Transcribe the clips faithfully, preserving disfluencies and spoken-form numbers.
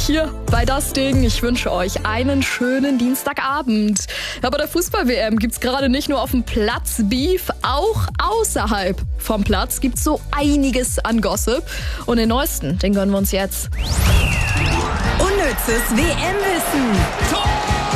hier bei Das Ding. Ich wünsche euch einen schönen Dienstagabend. Ja, bei der Fußball-W M gibt's gerade nicht nur auf dem Platz Beef, auch außerhalb vom Platz gibt's so einiges an Gossip. Und den neuesten, den gönnen wir uns jetzt. Unnützes W M-Wissen.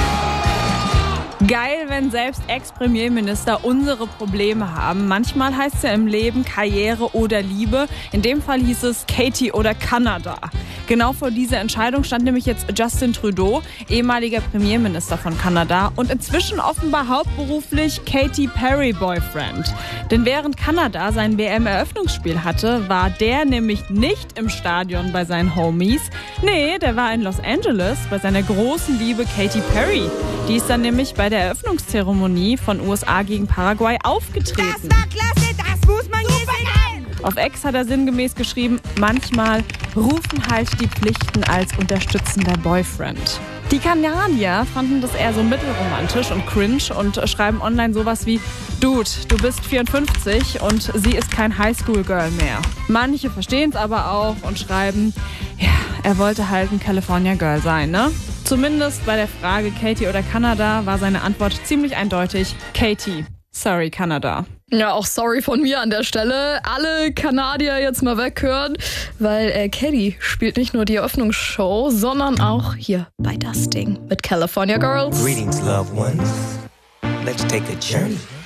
Geil, wenn selbst Ex-Premierminister unsere Probleme haben. Manchmal heißt es ja im Leben Karriere oder Liebe. In dem Fall hieß es Katie oder Kanada. Genau vor dieser Entscheidung stand nämlich jetzt Justin Trudeau, ehemaliger Premierminister von Kanada und inzwischen offenbar hauptberuflich Katy Perry Boyfriend. Denn während Kanada sein W M-Eröffnungsspiel hatte, war der nämlich nicht im Stadion bei seinen Homies. Nee, der war in Los Angeles bei seiner großen Liebe Katy Perry. Die ist dann nämlich bei der Eröffnungszeremonie von U S A gegen Paraguay aufgetreten. Das war klasse, das muss man hier sehen. Auf X hat er sinngemäß geschrieben, manchmal rufen halt die Pflichten als unterstützender Boyfriend. Die Kanadier fanden das eher so mittelromantisch und cringe und schreiben online sowas wie: Dude, du bist vierundfünfzig und sie ist kein Highschool-Girl mehr. Manche verstehen es aber auch und schreiben, ja, er wollte halt ein California Girl sein, ne? Zumindest bei der Frage Katie oder Kanada war seine Antwort ziemlich eindeutig: Katie. Sorry, Kanada. Ja, auch sorry von mir an der Stelle. Alle Kanadier jetzt mal weghören, weil äh, Katie spielt nicht nur die Eröffnungsshow, sondern auch hier bei Das Ding mit California Girls. Greetings, loved ones. Let's take a journey.